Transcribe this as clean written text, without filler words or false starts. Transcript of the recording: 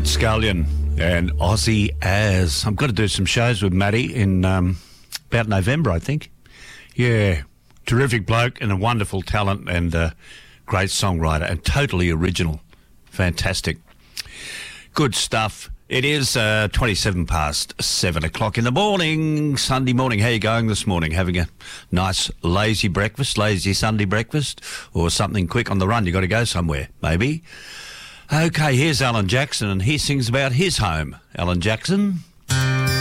Matt Scullion and Aussie As. I'm going to do some shows with Matty in about November, I think. Yeah, terrific bloke and a wonderful talent and a great songwriter and totally original. Fantastic. Good stuff. It is 27 past 7 o'clock in the morning, Sunday morning. How you going this morning? Having a nice lazy breakfast, lazy Sunday breakfast, or something quick on the run? You got to go somewhere, maybe. Okay, here's Alan Jackson, and he sings about his home. Alan Jackson.